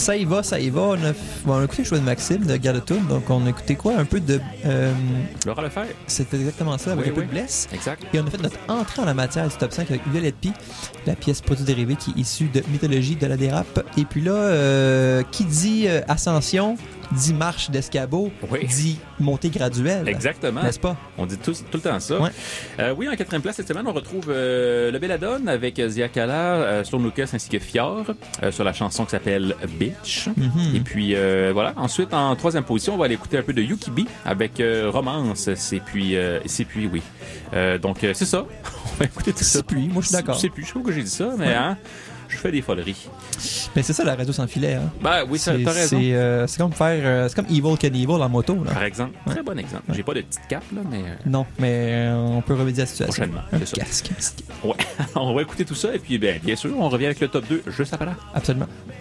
ça y va. On a écouté le choix de Maxime de Garde Toon, donc on a écouté quoi? Un peu de... Laura Lefebvre. C'était exactement ça, avec un peu de Bless. Exact. Et on a fait notre entrée en la matière du top 5 avec Violette Pie, la pièce produit dérivée qui est issue de Mythologie de la dérape. Et puis là, qui dit Ascension, dit marche d'escabeau, dit montée graduelle. Exactement. N'est-ce pas? On dit tout le temps ça. Ouais. Oui, en 4e place cette semaine, on retrouve le Belladone avec Zia Kala, Slow Lucas ainsi que Fior sur la chanson qui s'appelle Bitch. Mm-hmm. Et puis voilà. Ensuite, en 3e position, on va aller écouter un peu de Yuki B avec Romance. C'est puis oui. Donc c'est ça. On va écouter tout ça. C'est puis, moi je suis d'accord. C'est puis, je trouve que j'ai dit ça, mais je fais des foleries. Mais c'est ça la radio sans filet. Hein? Ben oui, t'as raison. C'est comme faire. C'est comme Evil Knievel en moto. Là. Par exemple. Ouais. Très bon exemple. J'ai pas de petite cape, là, mais. Non, mais on peut remédier à la situation. Prochainement. Un C'est ça. casque. Ouais. On va écouter tout ça et puis bien sûr, on revient avec le top 2 juste après là. Absolument.